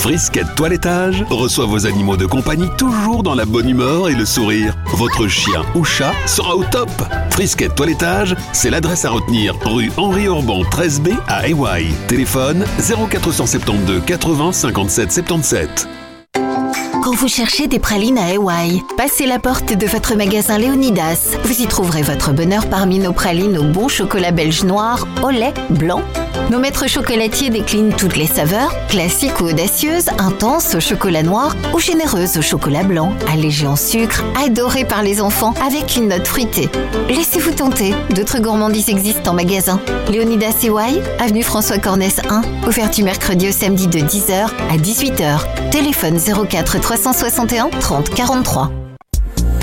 Frisquet Toilettage reçoit vos animaux de compagnie toujours dans la bonne humeur et le sourire. Votre chien ou chat sera au top. Frisquet Toilettage, c'est l'adresse à retenir, rue Henri Orban 13B à Hawaï. Téléphone 0472 80 57 77. Quand vous cherchez des pralines à Hawaï, passez la porte de votre magasin Léonidas. Vous y trouverez votre bonheur parmi nos pralines au bon chocolat belge noir, au lait, blanc. Nos maîtres chocolatiers déclinent toutes les saveurs, classiques ou audacieuses, intenses au chocolat noir ou généreuses au chocolat blanc, allégées en sucre, adorées par les enfants avec une note fruitée. Laissez-vous tenter, d'autres gourmandises existent en magasin. Léonidas Hawaï, avenue François Cornès 1, ouvert du mercredi au samedi de 10h à 18h. Téléphone 04 361 30 43.